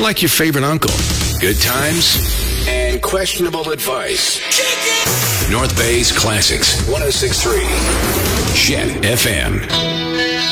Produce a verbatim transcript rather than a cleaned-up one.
like your favorite uncle. Good times and questionable advice. North Bay's Classics, one oh six point three. Shed F M.